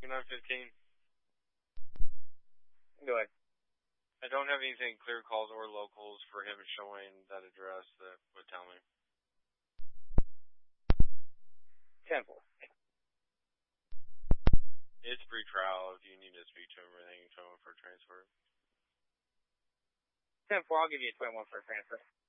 915. Go ahead. I don't have anything clear calls or locals for him showing that address that would tell me. 10-4. It's pre-trial. If you need to speak to him or anything, tell him for transfer. 10-4, I'll give you a 21 for a transfer.